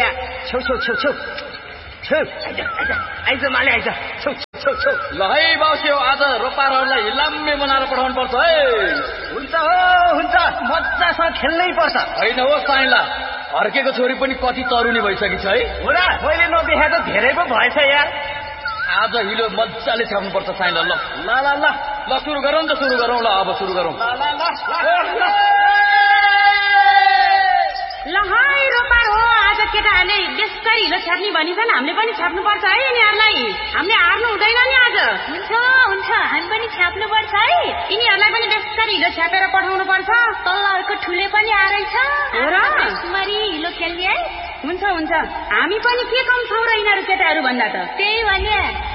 यहाँ छेउ छेउ छेउ छेउ छेउ आइज माले आइज छेउ छेउ छेउ। ल है बाउसी हो, आज रोपारहरूलाई हिलाम्मे बनाएर पठाउनु पर्छ है। हुन्छ हो हुन्छ, मजासँग खेल्नै पर्छ। होइन हो साइला, हर्केको छोरी पनि कति तरुनी भइसकेछ है। हो र, मैले नदेखा त धेरै पो भएछ यार। आज हिलो मजाले छाप्नु पर्छ साइला। ल ल ल ल ल सुरु गरौँ त, सुरु गरौँ। ल अब सुरु गरौँ। ल है रोपार हो, आज केटाहरूले बेसरी हिलो छाप्ने भनिन्छन्, हामीले पनि छाप्नुपर्छ है यिनीहरूलाई। हामीले हार्नु हुँदैन नि आज। हुन्छ हुन्छ, हामी पनि छाप्नुपर्छ है। यिनीहरूलाई पनि बेसरी हिलो छापेर पठाउनु पर्छ। तल अर्को ठुले पनि आएछ। हो र, मरी हिलो खेल्ने है। हुन्छ हुन्छ, हामी पनि के कम छौँ र यिनीहरू केटाहरू भन्दा त। त्यही भने